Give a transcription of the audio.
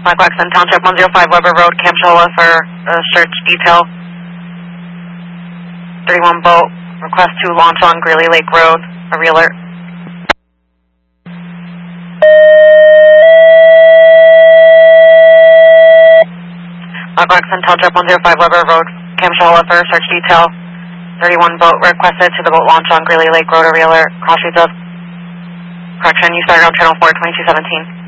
Black Waxman Township 105 Weber Road, Camp Shola for search detail. 31 boat, request to launch on Greeley Lake Road, a realer. Black Waxman Township 105 Weber Road, Camp Shola for search detail. 31 boat requested to the boat launch on Greeley Lake Road, a realer. Cross streets of correction, you started on channel 4, 2217.